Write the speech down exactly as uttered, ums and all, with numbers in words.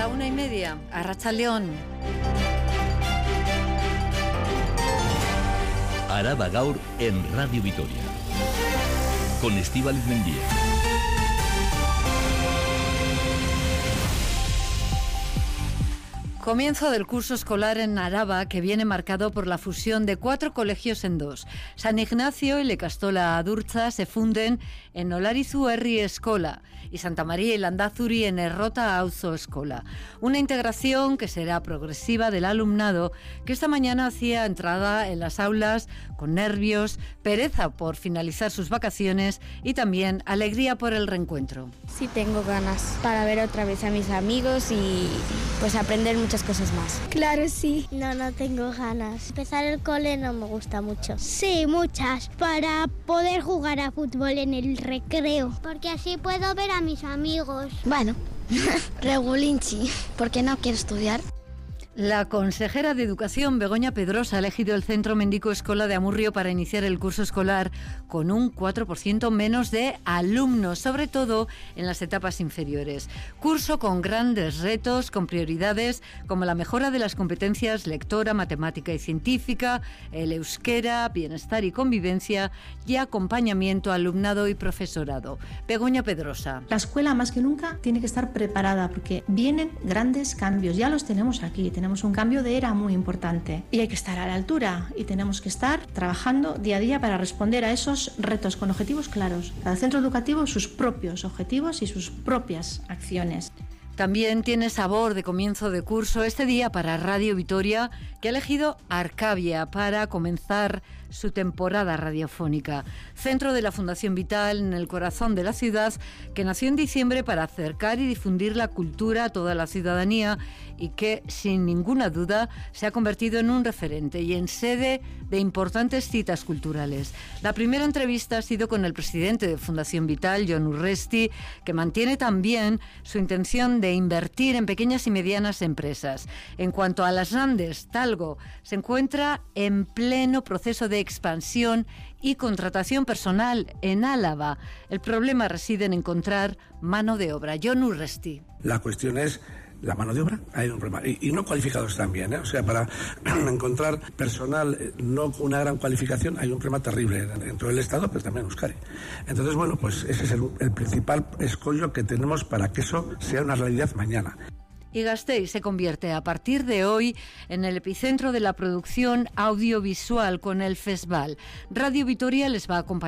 la una y media, Arratsaldeon. Araba Gaur en Radio Vitoria, con Estíbaliz Mendía. Comienzo del curso escolar en Araba, que viene marcado por la fusión de cuatro colegios en dos. San Ignacio y Lekastola Adurtza se funden en Olarizu Herri Eskola y Santa María y Landazuri en Errota Auzo Eskola. Una integración que será progresiva del alumnado que esta mañana hacía entrada en las aulas con nervios, pereza por finalizar sus vacaciones y también alegría por el reencuentro. Sí, tengo ganas para ver otra vez a mis amigos y pues aprender mucho. Muchas cosas más. Claro, sí. No, no tengo ganas. Empezar el cole no me gusta mucho. Sí, muchas. Para poder jugar a fútbol en el recreo. Porque así puedo ver a mis amigos. Bueno, regulinchi, porque no quiero estudiar. La consejera de Educación, Begoña Pedrosa, ha elegido el Centro Mendico Escola de Amurrio para iniciar el curso escolar con un cuatro por ciento menos de alumnos, sobre todo en las etapas inferiores. Curso con grandes retos, con prioridades como la mejora de las competencias lectora, matemática y científica, el euskera, bienestar y convivencia y acompañamiento a alumnado y profesorado. Begoña Pedrosa. La escuela más que nunca tiene que estar preparada porque vienen grandes cambios, ya los tenemos aquí. Tenemos un cambio de era muy importante y hay que estar a la altura y tenemos que estar trabajando día a día para responder a esos retos con objetivos claros. Cada centro educativo sus propios objetivos y sus propias acciones. También tiene sabor de comienzo de curso este día para Radio Vitoria, que ha elegido Arcavia para comenzar su temporada radiofónica. Centro de la Fundación Vital en el corazón de la ciudad, que nació en diciembre para acercar y difundir la cultura a toda la ciudadanía y que, sin ninguna duda, se ha convertido en un referente y en sede de importantes citas culturales. La primera entrevista ha sido con el presidente de Fundación Vital, Jon Urresti, que mantiene también su intención de invertir en pequeñas y medianas empresas. En cuanto a las grandes, Talgo se encuentra en pleno proceso de expansión y contratación personal en Álava. El problema reside en encontrar mano de obra. Jon Urresti. La cuestión es la mano de obra. Hay un problema. Y, y no cualificados también, ¿eh? O sea, para encontrar personal no con una gran cualificación hay un problema terrible en, en todo el Estado, pero también en Euskadi. Entonces, bueno, pues ese es el, el principal escollo que tenemos para que eso sea una realidad mañana. Y Gasteiz se convierte a partir de hoy en el epicentro de la producción audiovisual con el Festival. Radio Vitoria les va a acompañar.